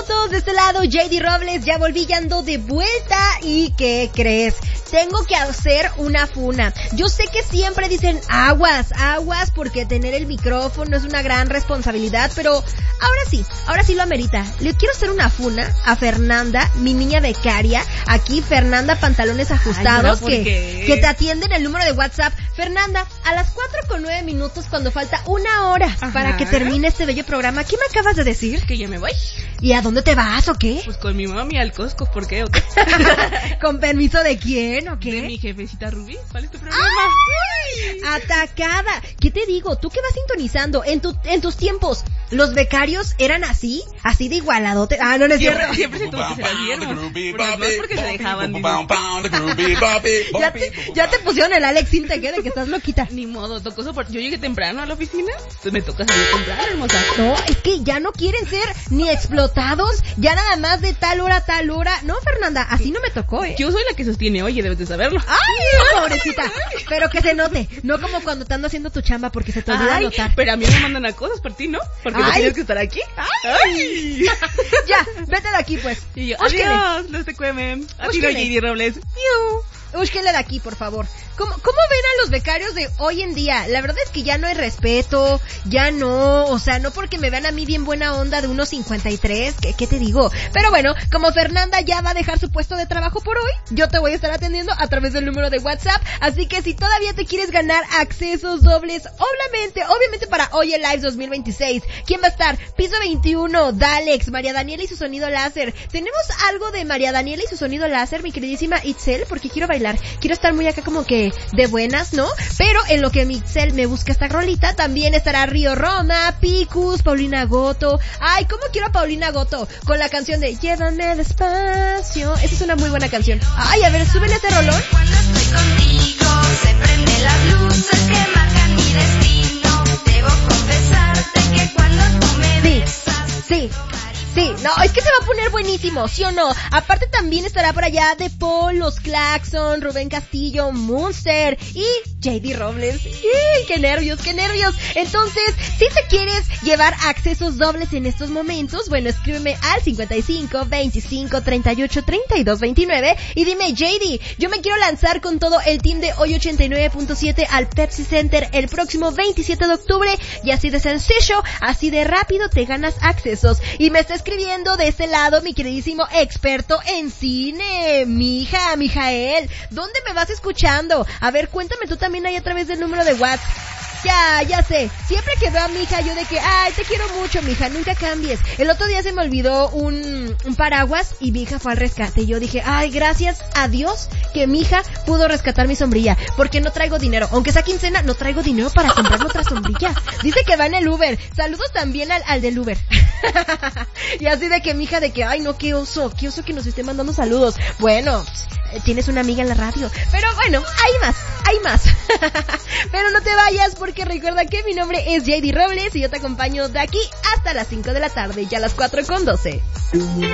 minutos, de este lado JD Robles, ya volví, ya ando de vuelta. ¿Y qué crees? Tengo que hacer una funa. Yo sé que siempre dicen aguas, porque tener el micrófono es una gran responsabilidad, pero ahora sí lo amerita. Le quiero hacer una funa a Fernanda, mi niña becaria, aquí Fernanda Pantalones Ajustados, que te atiende en el número de WhatsApp. Fernanda, a las 4:09, cuando falta una hora para que termine este bello programa, ¿qué me acabas de decir? Que ya me voy. ¿Y a dónde te vas o qué? Pues con mi mami al Costco, ¿por qué o qué? ¿Con permiso de quién o qué? De mi jefecita Rubí, ¿cuál es tu problema? ¡Ay! Atacada. ¿Qué te digo? ¿Tú qué vas sintonizando? En tus tiempos, ¿los becarios eran así de igualadote? Ah, no es cierto. Siempre se tuvo que ser así, hermano. No es porque se dejaban. Ya te pusieron el Alex Intec, de que estás loquita. Ni modo, tocó soportar. Yo llegué temprano a la oficina, entonces me toca salir temprano, hermosa. No, es que ya no quieren ser ni explotados, ya nada más de tal hora. No, Fernanda, así no me tocó, Yo soy la que sostiene, oye, debes de saberlo. ¡Ay, pobrecita! Pero que se note, no como cuando te ando haciendo tu chamba porque se te olvida anotar. Pero a mí me mandan a cosas por ti, ¿no? Porque no tienes que estar aquí. ¡Ay! Ya, vete de aquí, pues. Y yo, adiós, no te cuemen. Así no, JD Robles. Úsquenle de aquí, por favor. ¿Cómo ven a los becarios de hoy en día? La verdad es que ya no hay respeto, ya no, o sea, no porque me vean a mí bien buena onda de unos 53, ¿qué te digo? Pero bueno, como Fernanda ya va a dejar su puesto de trabajo por hoy, yo te voy a estar atendiendo a través del número de WhatsApp, así que si todavía te quieres ganar accesos dobles, obviamente para Oye Live 2026, ¿quién va a estar? Piso 21, Dalex, María Daniela y su sonido láser. ¿Tenemos algo de María Daniela y su sonido láser, mi queridísima Itzel? Porque quiero bailar, quiero estar muy acá como que de buenas, ¿no? Pero en lo que Mixel me busca esta rolita, también estará Río Roma, Picus, Paulina Goto. Ay, ¿cómo quiero a Paulina Goto? Con la canción de Llévame despacio. Esa es una muy buena canción. Ay, a ver, súbele ese rolón. Cuando estoy contigo, se prenden las luces que marcan mi destino. Debo confesarte que cuando tú me besas... Sí, no, es que se va a poner buenísimo, ¿sí o no? Aparte también estará por allá de Paul, Los Claxon, Rubén Castillo, Munster y JD Robles. ¡Qué nervios! Entonces, si te quieres llevar accesos dobles en estos momentos, bueno, escríbeme al 55 25 38 32 29 y dime, JD, yo me quiero lanzar con todo el team de Hoy 89.7 al Pepsi Center el próximo 27 de octubre y así de sencillo, así de rápido te ganas accesos. Y me está escribiendo de este lado mi queridísimo experto en cine, Mijael. ¿Dónde me vas escuchando? A ver, cuéntame tú también ahí a través del número de WhatsApp. Ya sé. Siempre que veo a mi hija yo de que, ay, te quiero mucho, mija, nunca cambies. El otro día se me olvidó un paraguas y mi hija fue al rescate. Y yo dije, ay, gracias a Dios que mi hija pudo rescatar mi sombrilla, porque no traigo dinero. Aunque sea quincena, no traigo dinero para comprarme otra sombrilla. Dice que va en el Uber. Saludos también al del Uber. Y así de que mi hija de que, ay, no, qué oso que nos esté mandando saludos. Bueno, tienes una amiga en la radio. Pero bueno, hay más. Pero no te vayas porque recuerda que mi nombre es JD Robles y yo te acompaño de aquí hasta las 5 de la tarde, ya a las 4:12.